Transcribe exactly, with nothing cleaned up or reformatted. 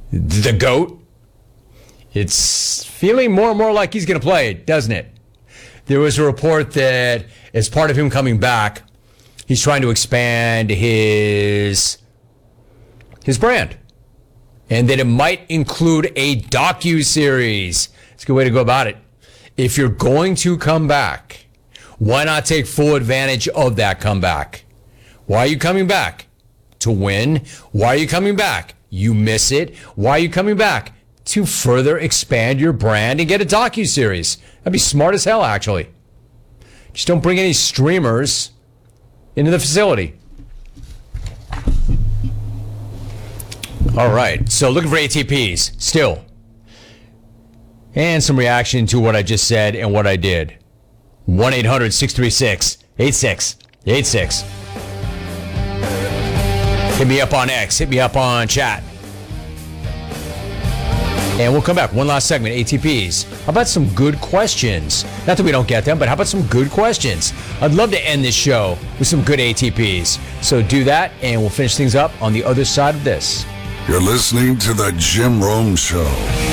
the GOAT. It's feeling more and more like he's going to play, doesn't it? There was a report that as part of him coming back, he's trying to expand his his brand. And that it might include a docu-series. It's a good way to go about it. If you're going to come back, why not take full advantage of that comeback? Why are you coming back? To win. Why are you coming back? You miss it. Why are you coming back? To further expand your brand and get a docu-series. That'd be smart as hell, actually. Just don't bring any streamers into the facility. All right, so looking for A T Ps still. And some reaction to what I just said and what I did. one eight hundred six three six eight six eight six. Hit me up on X. Hit me up on chat. And we'll come back. One last segment, A T Ps. How about some good questions? Not that we don't get them, but how about some good questions? I'd love to end this show with some good A T Ps. So do that, and we'll finish things up on the other side of this. You're listening to The Jim Rome Show.